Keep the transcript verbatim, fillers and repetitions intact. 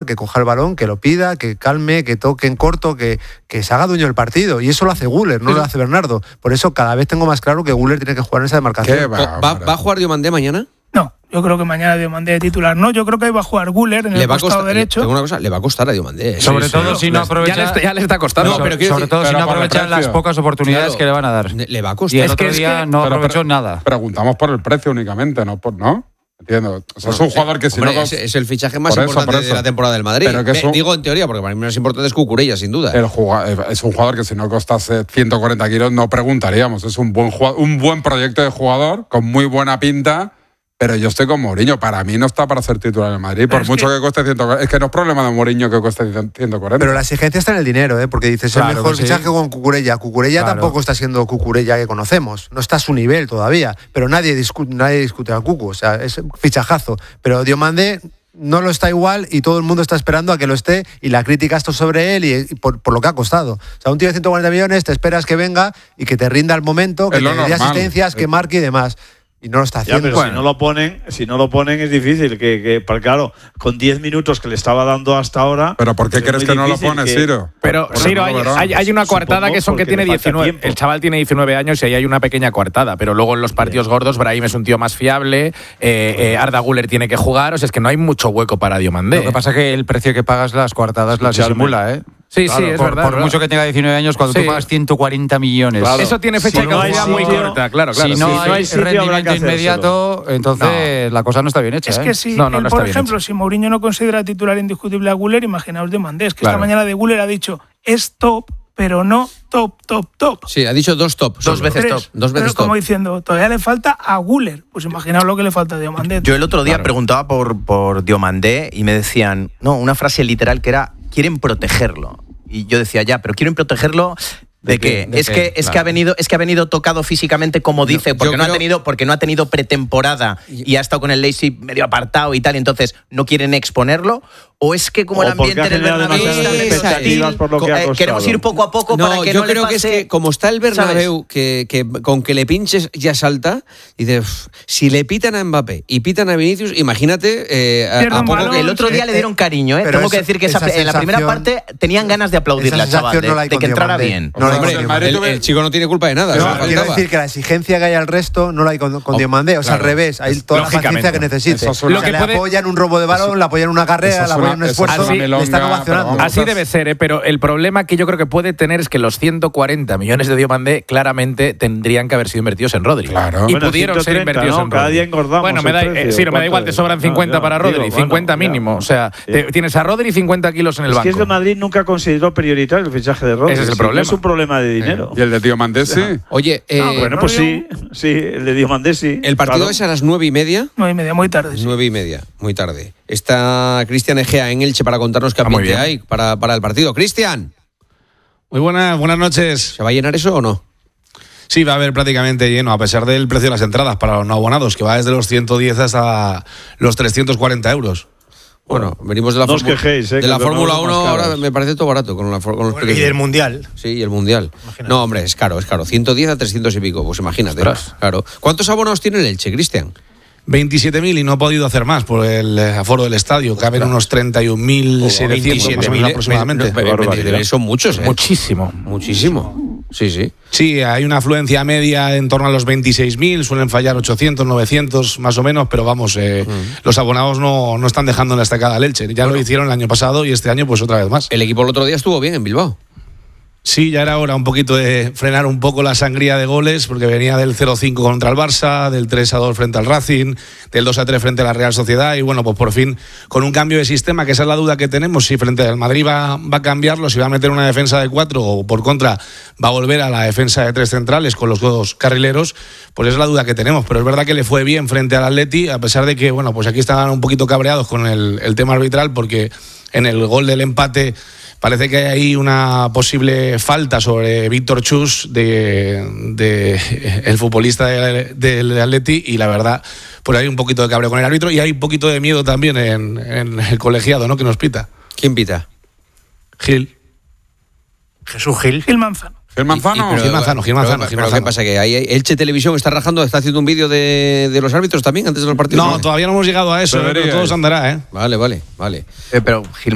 que coja el balón, que lo pida, que calme, que toque en corto, que, que se haga dueño del partido. Y eso lo hace Güler, no sí. lo hace Bernardo. Por eso cada vez tengo más claro que Güler tiene que jugar en esa demarcación. ¿Va, va, ¿Va a jugar Diomandé mañana? No, yo creo que mañana Diomandé de titular. No, yo creo que ahí va a jugar Güler en le el costado costar, derecho. Le, una cosa, le va a costar a Diomandé. Sobre sí, todo sí, si no aprovecha. Ya le, está, ya le está costando. No, pero sobre decir, todo si no aprovechan las pocas oportunidades claro, que le van a dar. Le va a costar. Y el es otro que, día es que, no pero, aprovechó pero, nada. Preguntamos por el precio únicamente, ¿no? Por, ¿no? Entiendo. O sea, es un jugador que si hombre, no... Es, es el fichaje más por eso, importante por eso. de la temporada del Madrid. Pero que Me, es un, digo en teoría, porque para mí lo más importante es Cucurella, sin duda. El jugador, es un jugador que si no costase ciento cuarenta kilos no preguntaríamos. Es un buen, un buen proyecto de jugador, con muy buena pinta. Pero yo estoy con Mourinho. Para mí no está para ser titular en Madrid. Por mucho que, que cueste ciento cuarenta. Es que no es problema de Mourinho que cueste ciento cuarenta. Pero la exigencia está en el dinero, ¿eh? Porque dices, claro, el mejor fichaje sí. con Cucurella. Cucurella claro. tampoco está siendo Cucurella que conocemos. No está a su nivel todavía. Pero nadie discute, nadie discute al Cucu. O sea, es fichajazo. Pero Diomandé no lo está igual y todo el mundo está esperando a que lo esté y la crítica está sobre él y, y por, por lo que ha costado. O sea, un tío de ciento cuarenta millones te esperas que venga y que te rinda al momento, que te dé asistencias, que marque y demás. Y no lo está haciendo. Ya, pero bueno. si no lo ponen, si no lo ponen es difícil que, que claro, con diez minutos que le estaba dando hasta ahora. Pero ¿por qué crees que no lo pones, que... Ciro? Pero por Ciro, hay, hay, hay una coartada que son que tiene diecinueve. El chaval tiene diecinueve años y ahí hay una pequeña coartada, pero luego en los partidos gordos Brahim es un tío más fiable, eh, eh, Arda Güler tiene que jugar, o sea, es que no hay mucho hueco para Diomandé. Lo que pasa es que el precio que pagas las coartadas las disimula, ¿eh? Sí, claro, sí, es por, verdad. Por verdad. mucho que tenga diecinueve años, cuando sí. tú pagas ciento cuarenta millones. Claro. Eso tiene fecha si de caducidad no muy corta, claro, claro. Si no, sí, hay, no hay rendimiento inmediato, entonces no. la cosa no está bien hecha. Es ¿eh? que si, no, no, él, no por está ejemplo, bien si Mourinho no considera titular indiscutible a Güler, imaginaos Diomandé. Es que claro. esta mañana de Güler ha dicho, es top, pero no top, top, top. Sí, ha dicho dos top. Dos veces Tres, top. Dos veces pero top. como diciendo, todavía le falta a Güler. Pues imaginaos lo que le falta a Diomandé. Yo el otro día claro. preguntaba por, por Diomandé y me decían, no, una frase literal que era, quieren protegerlo. Y yo decía, ya, pero quieren protegerlo ¿de, ¿de qué? ¿De es, qué? Que, es, claro. que ha venido, es que ha venido tocado físicamente, como dice, no, porque, no creo... ha tenido, porque no ha tenido pretemporada y ha estado con el Leipzig medio apartado y tal, y entonces no quieren exponerlo. ¿O es que como o el ambiente en el Bernabéu está hostil, por lo que eh, queremos ir poco a poco no, para que yo no creo le pase, que es que como está el Bernabéu, que, que con que le pinches ya salta, y dice, si le pitan a Mbappé y pitan a Vinicius, imagínate eh, a, a poco balón, que el otro día eh, le dieron cariño, ¿eh? Tengo eso, que decir que esa, esa en la primera parte tenían ganas de aplaudirle al chaval, de, no de que entrara bien. No, hombre, el, el, el chico no tiene culpa de nada. No, quiero decir que la exigencia que hay al resto no la hay con, con oh, Diomandé, o sea, claro. al revés, hay toda la paciencia que necesite. Lo que le apoyan un robo de balón, le apoyan una carrera, le apoyan un esfuerzo, le están ovacionando. Así debe ser, ¿eh? Pero el problema que yo creo que puede tener es que los ciento cuarenta millones de Diomandé claramente tendrían que haber sido invertidos en Rodri. Claro. Y bueno, pudieron ser invertidos ¿no? en Rodri. Cada día engordamos. Bueno, me da, eh, sí, no me da igual, te sobran cincuenta no, para Rodri, digo, cincuenta bueno, mínimo. Ya. O sea, sí. te, tienes a Rodri cincuenta kilos en el es banco. Es que el Madrid nunca consideró prioritario el fichaje de Rodri. Ese es el sí, problema. No es un problema de dinero. ¿Y el de Diomandé sí? Oye, eh, no, bueno, pues sí, sí, el de Diomandé sí. ¿El partido claro. es a las nueve y media? Nueve y media, muy tarde. Sí. Nueve y media, muy tarde. Está Cristian Egea en Elche para contarnos qué ambiente ah, hay para, para el partido. Cristian. Muy buenas, buenas noches. ¿Se va a llenar eso o no? Sí, va a haber prácticamente lleno, a pesar del precio de las entradas para los no abonados, que va desde los ciento diez hasta los trescientos cuarenta euros. Bueno, venimos de la, no Fórmula, quejéis, eh, de la Fórmula uno, ahora me parece todo barato. Con, la, con los bueno, y del Mundial. Sí, y el Mundial. Imagínate. No, hombre, es caro, es caro. ciento diez a trescientos y pico, pues imagínate. Ostras. Claro. ¿Cuántos abonados tiene el Elche, Cristian? veintisiete mil y no ha podido hacer más por el aforo del estadio. Caben unos treinta y un mil setecientos aproximadamente. veintisiete mil son muchos, ¿eh? Muchísimo. Muchísimo. Sí, sí. Sí, hay una afluencia media en torno a los veintiséis mil, suelen fallar ochocientos, novecientos más o menos, pero vamos, eh, mm. los abonados no, no están dejando en la estacada al Elche. Ya bueno. lo hicieron el año pasado y este año pues otra vez más. El equipo el otro día estuvo bien en Bilbao. Sí, ya era hora un poquito de frenar un poco la sangría de goles, porque venía del cero cinco contra el Barça, del tres a dos frente al Racing, del dos a tres frente a la Real Sociedad, y bueno, pues por fin, con un cambio de sistema, que esa es la duda que tenemos, si frente al Madrid va, va a cambiarlo, si va a meter una defensa de cuatro, o por contra va a volver a la defensa de tres centrales con los dos carrileros, pues es la duda que tenemos, pero es verdad que le fue bien frente al Atleti, a pesar de que, bueno, pues aquí estaban un poquito cabreados con el, el tema arbitral, porque en el gol del empate parece que hay ahí una posible falta sobre Víctor Chus, de, de el futbolista del de, de Atleti, y la verdad, pues hay un poquito de cabreo con el árbitro y hay un poquito de miedo también en, en el colegiado, ¿no? Que nos pita. ¿Quién pita? Gil. Jesús Gil. Gil Manzano. ¿Gil Manzano? Y, y, pero, Gil Manzano, Gil Manzano. Pero, Gil pero Manzano. ¿qué pasa? ¿Que ahí Elche Televisión está rajando, está haciendo un vídeo de, de los árbitros también antes de los partidos? No, todavía no hemos llegado a eso, pero todo se andará, ¿eh? Vale, vale, vale. Eh, pero Gil